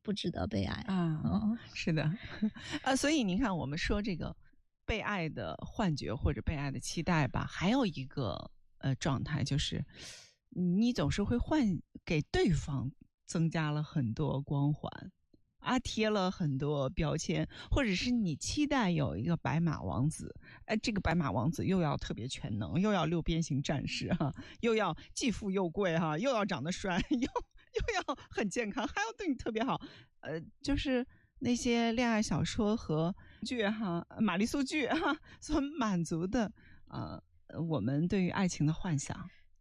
不值得被爱是的所以您看我们说这个被爱的幻觉或者被爱的期待吧，还有一个状态就是你总是会给对方增加了很多光环贴了很多标签，或者是你期待有一个白马王子，这个白马王子又要特别全能，又要六边形战士又要既富又贵又要长得帅，又要很健康，还要对你特别好，就是那些恋爱小说和剧玛丽苏剧所满足的我们对于爱情的幻想。